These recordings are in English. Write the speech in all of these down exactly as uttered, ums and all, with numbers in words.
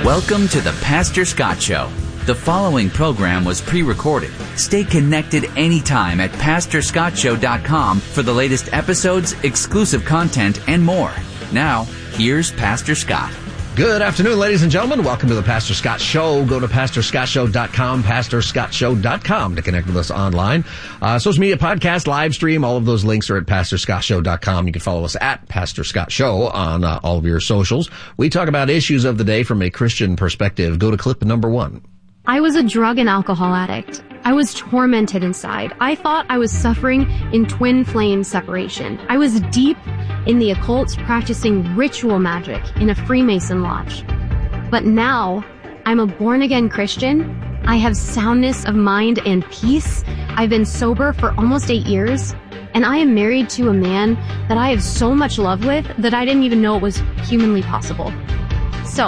Welcome to the Pastor Scott Show. The following program was pre-recorded. Stay connected anytime at pastor scott show dot com for the latest episodes, exclusive content, and more. Now, here's Pastor Scott. Good afternoon, ladies and gentlemen. Welcome to the Pastor Scott Show. Go to pastor scott show dot com, pastor scott show dot com to connect with us online. Uh, social media, podcast, live stream, all of those links are at pastor scott show dot com. You can follow us at Pastor Scott Show on uh, all of your socials. We talk about issues of the day from a Christian perspective. Go to clip number one. I was a drug and alcohol addict. I was tormented inside. I thought I was suffering in twin flame separation. I was deep in the occult, practicing ritual magic in a Freemason lodge. But now, I'm a born-again Christian. I have soundness of mind and peace. I've been sober for almost eight years, and I am married to a man that I have so much love with that I didn't even know it was humanly possible. So,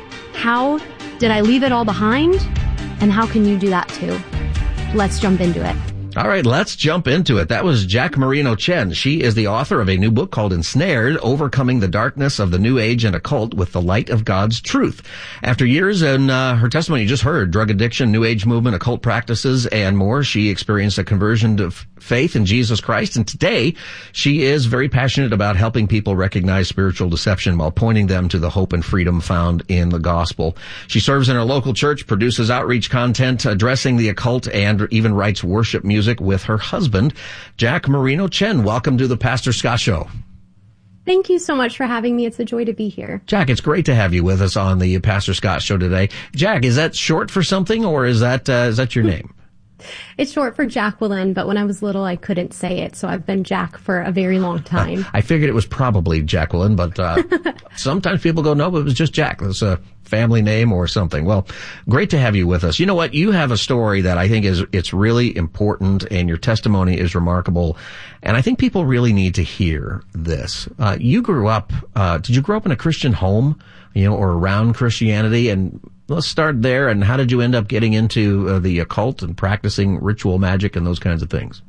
how did I leave it all behind? And how can you do that too? Let's jump into it. All right, let's jump into it. That was Jack Marino Chen. She is the author of a new book called Ensnared, Overcoming the Darkness of the New Age and Occult with the Light of God's Truth. After years in uh, her testimony, you just heard, drug addiction, New Age movement, occult practices, and more, she experienced a conversion to f- faith in Jesus Christ. And today, she is very passionate about helping people recognize spiritual deception while pointing them to the hope and freedom found in the gospel. She serves in her local church, produces outreach content addressing the occult, and even writes worship music with her husband, Jack Marino Chen. Welcome to the Pastor Scott Show. Thank you so much for having me. It's a joy to be here. Jack, it's great to have you with us on the Pastor Scott Show today. Jack, is that short for something, or is that uh, is that your name? It's short for Jacqueline, but when I was little, I couldn't say it, so I've been Jack for a very long time. Uh, I figured it was probably Jacqueline, but uh, sometimes people go, no, but it was just Jack. It's a family name or something. Well, great to have you with us. You know what? You have a story that I think is it's really important, and your testimony is remarkable, and I think people really need to hear this. Uh, you grew up, uh, did you grow up in a Christian home, you know, or around Christianity? And let's start there. And how did you end up getting into uh, the occult and practicing ritual magic and those kinds of things?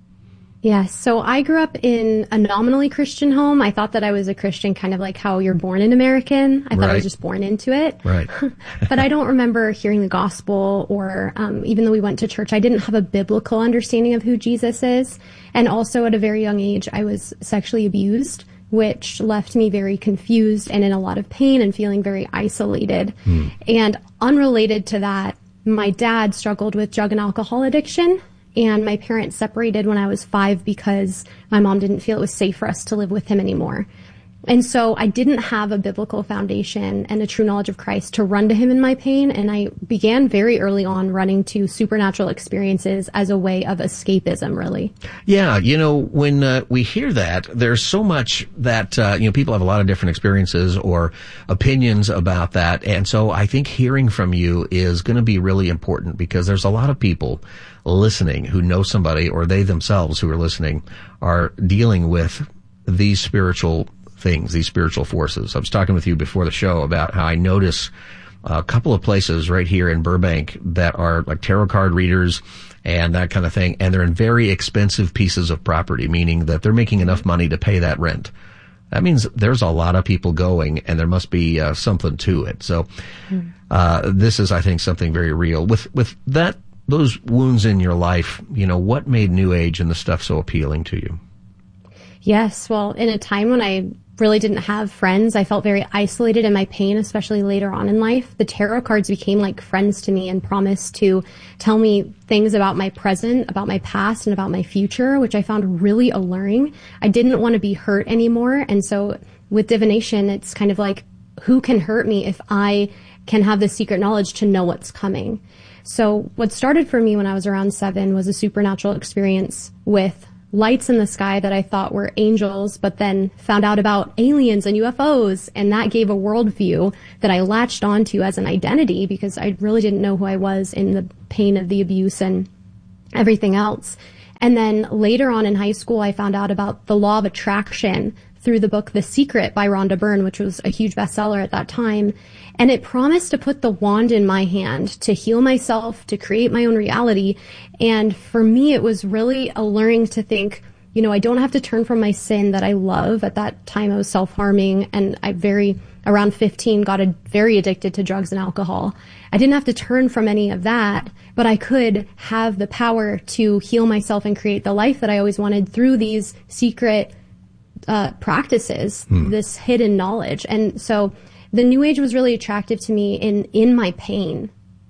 Yeah, so I grew up in a nominally Christian home. I thought that I was a Christian kind of like how you're born an American. I thought right. I was just born into it. Right. But I don't remember hearing the gospel or um, even though we went to church, I didn't have a biblical understanding of who Jesus is. And also at a very young age, I was sexually abused, which left me very confused and in a lot of pain and feeling very isolated. Hmm. And unrelated to that, my dad struggled with drug and alcohol addiction, and my parents separated when I was five because my mom didn't feel it was safe for us to live with him anymore. And so I didn't have a biblical foundation and a true knowledge of Christ to run to him in my pain, and I began very early on running to supernatural experiences as a way of escapism, really. Yeah, you know, when uh, we hear that, there's so much that, uh, you know, people have a lot of different experiences or opinions about that, and so I think hearing from you is going to be really important because there's a lot of people listening who know somebody, or they themselves who are listening are dealing with these spiritual things, these spiritual forces. I was talking with you before the show about how I notice a couple of places right here in Burbank that are like tarot card readers and that kind of thing, and they're in very expensive pieces of property, meaning that they're making enough money to pay that rent. That means there's a lot of people going, and there must be uh, something to it. So uh this is, I think, something very real. With with that, those wounds in your life, you know, what made New Age and the stuff so appealing to you? Yes, well, in a time when I really didn't have friends, I felt very isolated in my pain, especially later on in life. The tarot cards became like friends to me and promised to tell me things about my present, about my past, and about my future, which I found really alluring. I didn't want to be hurt anymore. And so with divination, it's kind of like, who can hurt me if I can have the secret knowledge to know what's coming? So what started for me when I was around seven was a supernatural experience with lights in the sky that I thought were angels, but then found out about aliens and U F Os, and that gave a worldview that I latched onto as an identity because I really didn't know who I was in the pain of the abuse and everything else. And then later on in high school, I found out about the law of attraction through the book The Secret by Rhonda Byrne, which was a huge bestseller at that time. And it promised to put the wand in my hand, to heal myself, to create my own reality. And for me, it was really alluring to think, you know, I don't have to turn from my sin that I love. At that time, I was self-harming, and I very, around fifteen, got a, very addicted to drugs and alcohol. I didn't have to turn from any of that, but I could have the power to heal myself and create the life that I always wanted through these secret uh, practices, hmm. this hidden knowledge. And so the New Age was really attractive to me in, in my pain.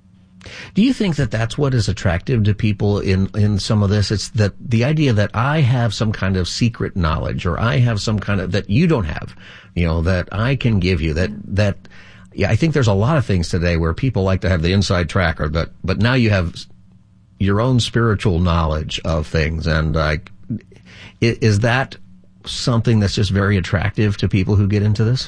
Do you think that that's what is attractive to people in, in some of this? It's that the idea that I have some kind of secret knowledge, or I have some kind of, that you don't have, you know, that I can give you, that, that, yeah, I think there's a lot of things today where people like to have the inside track, or that, but now you have your own spiritual knowledge of things. And like, is that something that's just very attractive to people who get into this?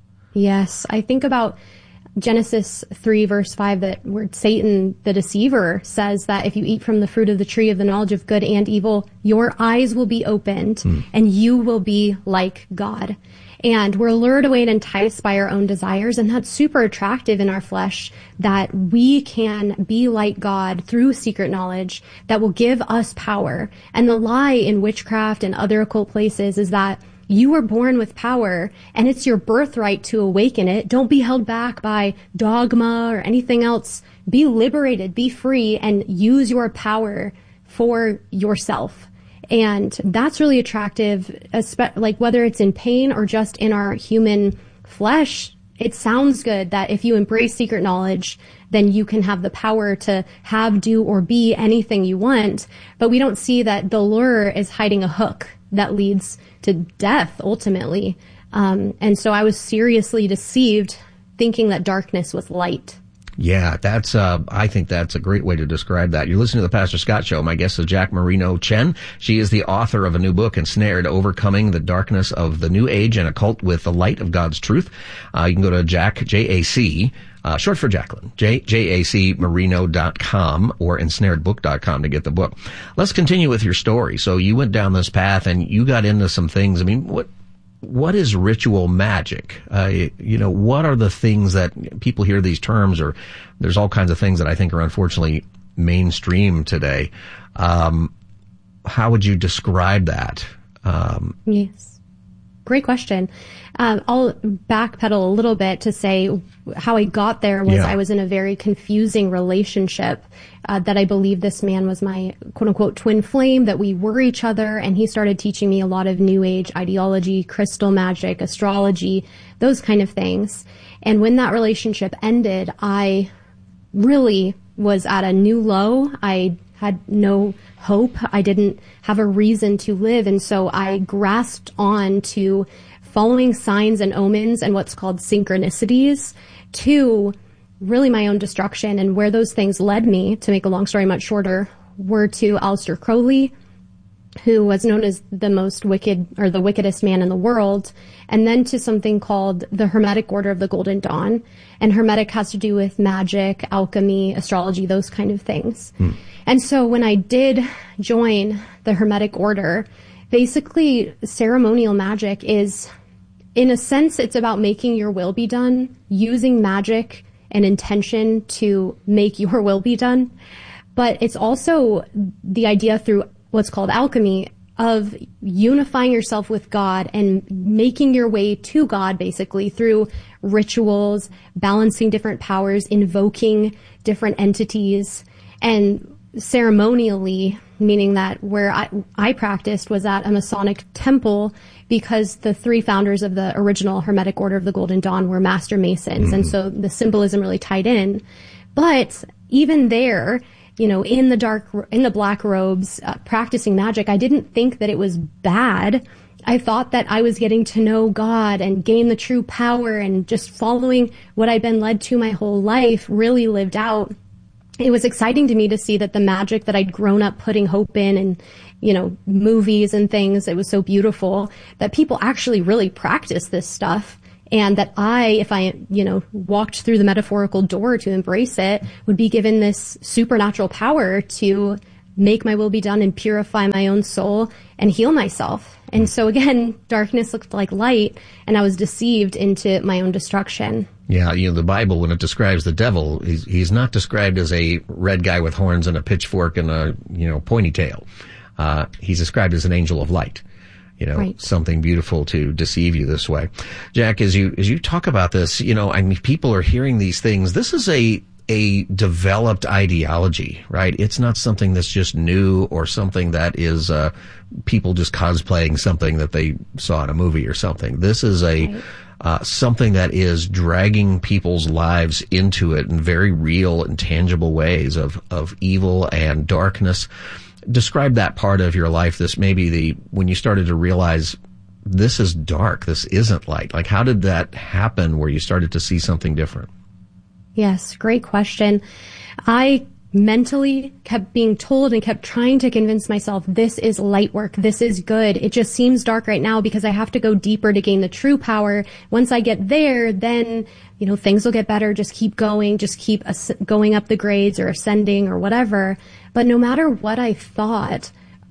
Yes. I think about Genesis three verse five, that where Satan, the deceiver, says that if you eat from the fruit of the tree of the knowledge of good and evil, your eyes will be opened mm. and you will be like God. And we're lured away and enticed by our own desires, and that's super attractive in our flesh, that we can be like God through secret knowledge that will give us power. And the lie in witchcraft and other occult places is that you were born with power, and it's your birthright to awaken it. Don't be held back by dogma or anything else. Be liberated, be free, and use your power for yourself. And that's really attractive, like whether it's in pain or just in our human flesh. It sounds good that if you embrace secret knowledge, then you can have the power to have, do, or be anything you want. But we don't see that the lure is hiding a hook that leads to death ultimately. Um, and so I was seriously deceived, thinking that darkness was light. Yeah, that's, uh, I think that's a great way to describe that. You're listening to the Pastor Scott Show. My guest is Jack Marino Chen. She is the author of a new book, Ensnared, Overcoming the Darkness of the New Age and Occult with the Light of God's Truth. Uh, you can go to Jack, J A C, uh, short for Jacqueline, J, J A C Marino dot com or ensnared book dot com to get the book. Let's continue with your story. So you went down this path and you got into some things. I mean, what, What is ritual magic? Uh, you know, what are the things that people hear these terms, or there's all kinds of things that I think are unfortunately mainstream today. Um, how would you describe that? Um, yes. Great question. Um, I'll backpedal a little bit to say how I got there was yeah. I was in a very confusing relationship uh, that I believe this man was my quote unquote twin flame, that we were each other, and he started teaching me a lot of new age ideology, crystal magic, astrology, those kind of things. And when that relationship ended, I really was at a new low. I had no hope. I didn't have a reason to live. And so I grasped on to following signs and omens and what's called synchronicities to really my own destruction. And where those things led me, to make a long story much shorter, were to Aleister Crowley, who was known as the most wicked, or the wickedest man in the world, and then to something called the Hermetic Order of the Golden Dawn. And Hermetic has to do with magic, alchemy, astrology, those kind of things. Hmm. And so when I did join the Hermetic Order, basically ceremonial magic is, in a sense, it's about making your will be done, using magic and intention to make your will be done. But it's also the idea through what's called alchemy of unifying yourself with God and making your way to God, basically through rituals, balancing different powers, invoking different entities, and ceremonially, meaning that where I, I practiced was at a Masonic temple, because the three founders of the original Hermetic Order of the Golden Dawn were Master Masons. Mm-hmm. And so the symbolism really tied in. But even there, you know, in the dark, in the black robes, uh, practicing magic, I didn't think that it was bad. I thought that I was getting to know God and gain the true power, and just following what I'd been led to my whole life really lived out. It was exciting to me to see that the magic that I'd grown up putting hope in, and, you know, movies and things, it was so beautiful that people actually really practice this stuff. And that I, if I, you know, walked through the metaphorical door to embrace it, would be given this supernatural power to make my will be done and purify my own soul and heal myself. And so again, darkness looked like light, and I was deceived into my own destruction. Yeah, you know, the Bible, when it describes the devil, he's, he's not described as a red guy with horns and a pitchfork and a, you know, pointy tail. uh, he's described as an angel of light. You know, right. Something beautiful to deceive you this way. Jack, as you, as you talk about this, you know, I mean, people are hearing these things. This is a, a developed ideology, right? It's not something that's just new or something that is, uh, people just cosplaying something that they saw in a movie or something. This is a, right. uh, something that is dragging people's lives into it in very real and tangible ways of, of evil and darkness. Describe that part of your life, this maybe the, when you started to realize this is dark, this isn't light. Like, how did that happen where you started to see something different? Yes, great question. I mentally kept being told and kept trying to convince myself this is light work, this is good. It just seems dark right now because I have to go deeper to gain the true power. Once I get there, then, you know, things will get better. Just keep going, just keep as- going up the grades or ascending or whatever. But no matter what I thought,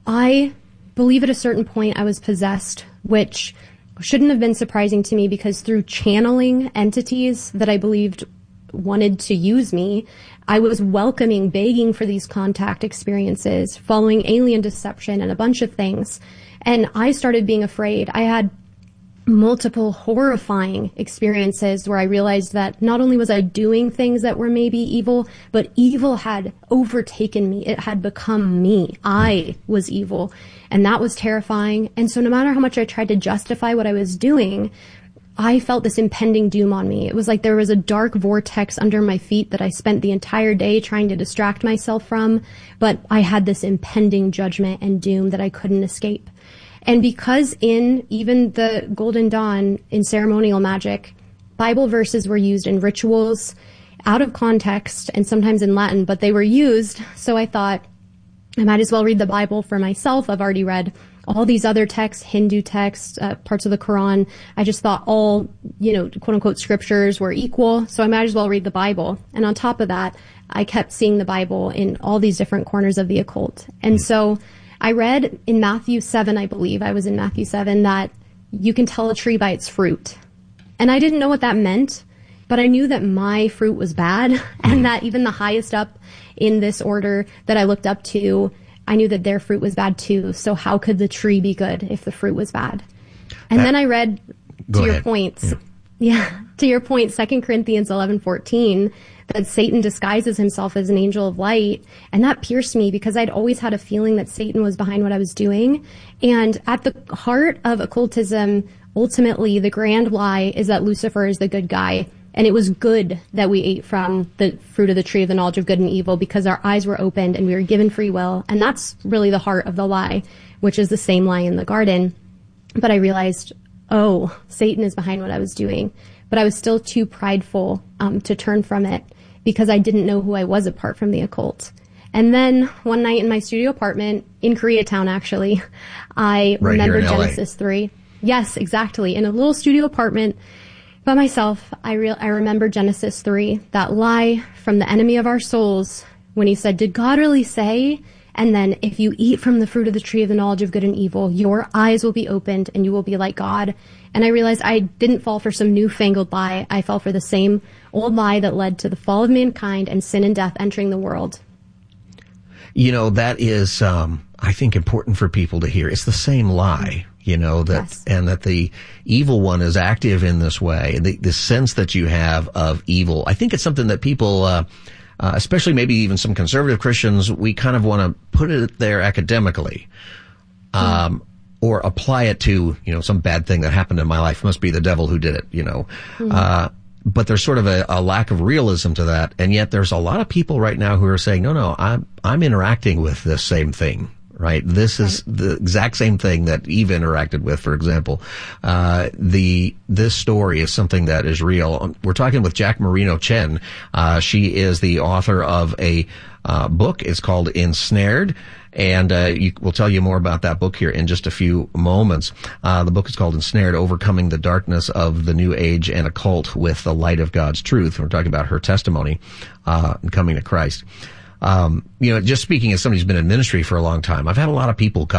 I believe at a certain point I was possessed, which shouldn't have been surprising to me because through channeling entities that I believed wanted to use me, I was welcoming, begging for these contact experiences, following alien deception and a bunch of things. And I started being afraid. I had multiple horrifying experiences where I realized that not only was I doing things that were maybe evil, but evil had overtaken me. It had become me. I was evil. And that was terrifying. And so no matter how much I tried to justify what I was doing, I felt this impending doom on me. It was like there was a dark vortex under my feet that I spent the entire day trying to distract myself from, but I had this impending judgment and doom that I couldn't escape. And because in even the Golden Dawn, in ceremonial magic, Bible verses were used in rituals out of context and sometimes in Latin, but they were used. So I thought I might as well read the Bible for myself. I've already read all these other texts, Hindu texts, uh, parts of the Quran. I just thought all, you know, quote unquote scriptures were equal. So I might as well read the Bible. And on top of that, I kept seeing the Bible in all these different corners of the occult. And so I read in Matthew seven, I believe, I was in Matthew seven, that you can tell a tree by its fruit. And I didn't know what that meant, but I knew that my fruit was bad and that even the highest up in this order that I looked up to, I knew that their fruit was bad too. So how could the tree be good if the fruit was bad? And that, then I read, to your points, yeah. yeah, to your point, Second Corinthians eleven fourteen, that Satan disguises himself as an angel of light. And that pierced me because I'd always had a feeling that Satan was behind what I was doing. And at the heart of occultism, ultimately, the grand lie is that Lucifer is the good guy. And it was good that we ate from the fruit of the tree of the knowledge of good and evil because our eyes were opened and we were given free will. And that's really the heart of the lie, which is the same lie in the garden. But I realized, oh, Satan is behind what I was doing. But I was still too prideful um, to turn from it because I didn't know who I was apart from the occult. And then one night in my studio apartment in Koreatown, actually, I right remembered here in Genesis three. Yes, exactly. In a little studio apartment by myself, I re- I remember Genesis three, that lie from the enemy of our souls when he said, did God really say? And then if you eat from the fruit of the tree of the knowledge of good and evil, your eyes will be opened and you will be like God. And I realized I didn't fall for some newfangled lie. I fell for the same old lie that led to the fall of mankind and sin and death entering the world. You know, that is, um, I think, important for people to hear. It's the same lie, you know, that, yes. and that the evil one is active in this way. The, the sense that you have of evil, I think it's something that people, uh, uh, especially maybe even some conservative Christians, we kind of want to put it there academically, um, mm. or apply it to, you know, some bad thing that happened in my life. Must be the devil who did it, you know. Mm. Uh, but there's sort of a, a lack of realism to that. And yet there's a lot of people right now who are saying, no, no, I'm, I'm interacting with this same thing, right? This is right. the exact same thing that Eve interacted with, for example. Uh, the, this story is something that is real. We're talking with Jack Marino Chen. Uh, she is the author of a, uh, book. It's called Ensnared. And uh, you, we'll tell you more about that book here in just a few moments. Uh, the book is called Ensnared, Overcoming the Darkness of the New Age and Occult with the Light of God's Truth. We're talking about her testimony uh, and coming to Christ. Um, you know, just speaking as somebody who's been in ministry for a long time, I've had a lot of people come